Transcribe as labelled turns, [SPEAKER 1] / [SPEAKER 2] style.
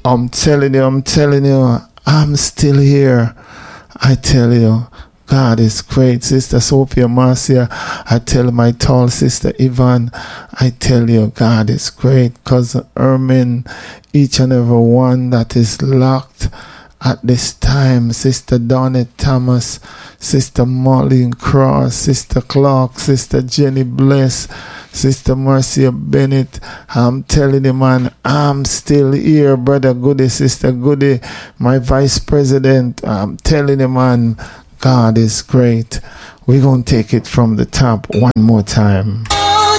[SPEAKER 1] I'm telling you, I'm still here. I tell you, God is great. Sister Sophia Marcia, I tell my tall sister Yvonne, I tell you, God is great. Cousin Ermin, each and every one that is locked at this time, Sister Donna Thomas, Sister Molly Cross, Sister Clark, Sister Jenny Bless, Sister Marcia Bennett. I'm telling you, man, I'm still here. Brother Goody, Sister Goody, my Vice President. I'm telling you, man, God is great. We're going to take it from the top one more time.